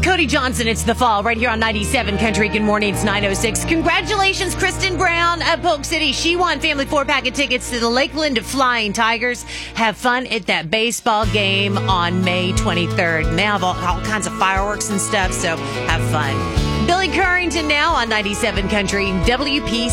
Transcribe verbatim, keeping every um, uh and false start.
Cody Johnson, it's the fall right here on ninety-seven Country. Good morning, it's nine oh six. Congratulations, Kristen Brown at Polk City. She won family four-pack of tickets to the Lakeland Flying Tigers. Have fun at that baseball game on May twenty-third. And they have all, all kinds of fireworks and stuff, so have fun. Billy Currington now on ninety-seven Country, W P